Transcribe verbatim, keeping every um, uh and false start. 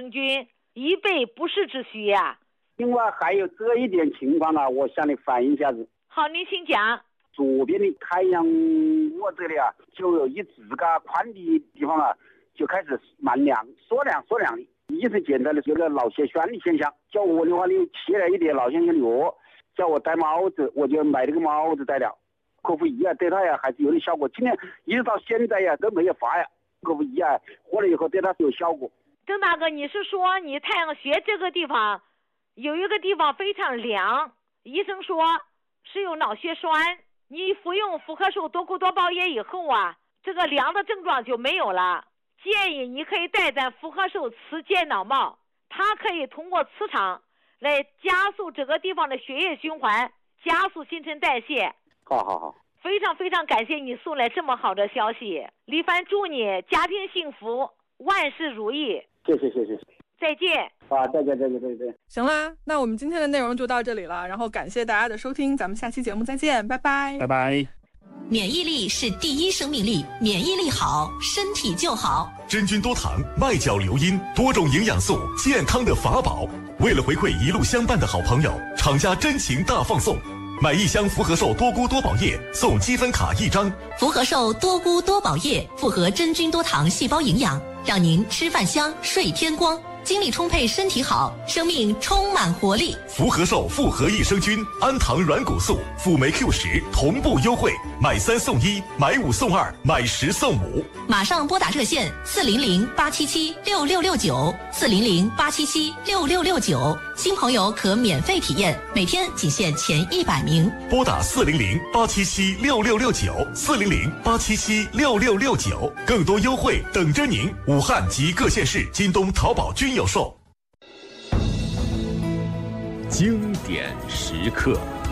生菌，以备不时之需呀、啊。 另外还有这一点情况啊，我向你反映一下子。 好，您请讲。 左边的太阳窝这里啊，就有一指甲宽的地方啊，就开始蛮凉，缩凉缩凉的，一直检查的有个脑血栓的现象。叫我的话，你切了一点脑血栓的药，叫我戴帽子，我就买了个帽子戴了。口服仪啊，对他呀还是有点效果。今天一直到现在呀都没有发呀。口服仪啊，喝了以后对他有效果。 郑大哥，你是说你太阳穴这个地方有一个地方非常凉，医生说是有脑血栓，你服用复合寿多菇多宝液以后啊，这个凉的症状就没有了。建议你可以戴咱复合寿磁健脑帽，它可以通过磁场来加速这个地方的血液循环，加速新陈代谢。 好好好， 非常非常感谢你送来这么好的消息，李凡祝你家庭幸福，万事如意。 谢谢谢谢， 再见。 啊，再见再见再见。 行啦，那我们今天的内容就到这里了，然后感谢大家的收听，咱们下期节目再见，拜拜， 拜拜。 免疫力是第一生命力，免疫力好，身体就好。 真菌多糖，麦角硫因，多种营养素，健康的法宝。为了回馈一路相伴的好朋友，厂家真情大放送。买一箱福和寿多菇多宝液，送积分卡一张。 福和寿多菇多宝液复合真菌多糖细胞营养，让您吃饭香，睡天光，精力充沛，身体好，生命充满活力。 福和寿复合益生菌、氨糖软骨素、辅酶 Q 十同步优惠，买三送一，买五送二，买十送五。 马上拨打热线四零零八七七六六六九，四零零八七七六六六九，新朋友可免费体验，每天仅限前一百名。 拨打四零零八七七六六六九，四零零八七七六六六九，更多优惠等着您。武汉及各县市京东、淘宝均有售。 经典时刻。